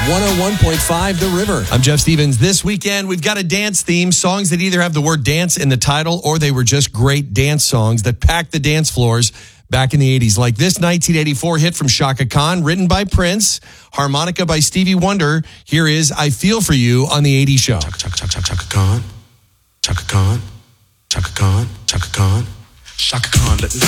101.5 The River. I'm Jeff Stevens. This weekend, we've got a dance theme, songs that either have the word dance in the title or they were just great dance songs that packed the dance floors back in the 80s. Like this 1984 hit from Chaka Khan, written by Prince, harmonica by Stevie Wonder. Here is I Feel For You on the 80s Show. Chaka Khan, Chaka Khan, Chaka Khan, Chaka Khan, Chaka Khan, let me